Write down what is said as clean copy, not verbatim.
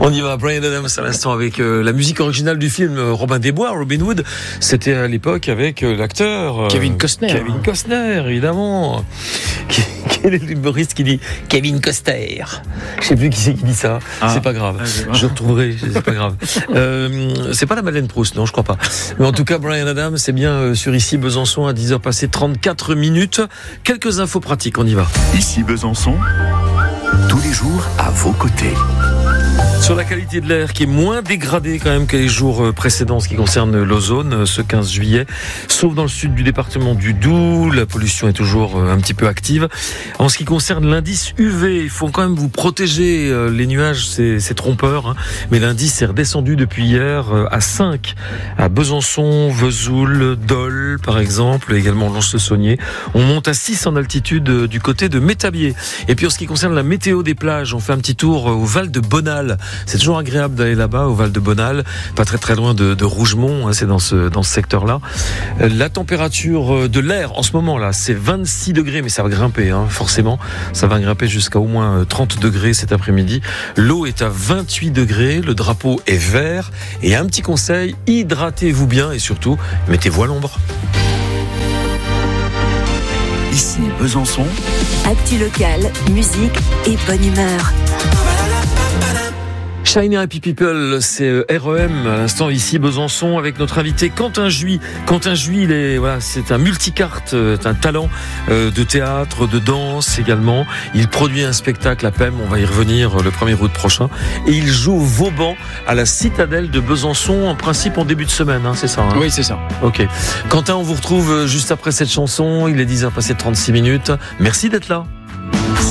On y va, Bryan Adams à l'instant avec la musique originale du film Robin des Bois, Robin Hood. C'était à l'époque avec l'acteur Kevin Costner. Kevin Costner, évidemment. Quel est l'humoriste qui dit Kevin Costner? Je sais plus qui c'est qui dit ça. C'est pas grave. Je retrouverai. C'est pas grave. C'est pas la Madeleine Proust, non, je crois pas. Mais en tout cas, Bryan Adams, c'est bien sur Ici Besançon à 10h passées 34 minutes. Quelques infos pratiques, on y va. Ici Besançon, tous les jours à vos côtés. Sur la qualité de l'air qui est moins dégradée quand même que les jours précédents, ce qui concerne l'ozone, ce 15 juillet, sauf dans le sud du département du Doubs, la pollution est toujours un petit peu active. En ce qui concerne l'indice UV, il faut quand même vous protéger, les nuages c'est trompeur, hein, mais l'indice est redescendu depuis hier à 5 à Besançon, Vesoul, Dole par exemple, également Lons-le-Saunier. On monte à 6 en altitude du côté de Métabier. Et puis en ce qui concerne la météo des plages, on fait un petit tour au Val de Bonal. C'est toujours agréable d'aller là-bas, au Val de Bonal, pas très loin de Rougemont, hein, c'est dans ce secteur-là. La température de l'air en ce moment-là, c'est 26 degrés, mais ça va grimper, hein, forcément. Ça va grimper jusqu'à au moins 30 degrés cet après-midi. L'eau est à 28 degrés, le drapeau est vert. Et un petit conseil, hydratez-vous bien et surtout, mettez-vous à l'ombre. Ici Besançon, actu locale, musique et bonne humeur. Shiny Happy People, c'est REM à l'instant ici Besançon avec notre invité Quentin Jouy. Quentin Jouy, c'est un multicarte, un talent de théâtre, de danse également. Il produit un spectacle à PEM, on va y revenir le 1er août prochain. Et il joue au Vauban à la Citadelle de Besançon, en principe en début de semaine, hein, c'est ça, hein? Oui, c'est ça. Ok. Quentin, on vous retrouve juste après cette chanson. Il est 10h passé 36 minutes. Merci d'être là.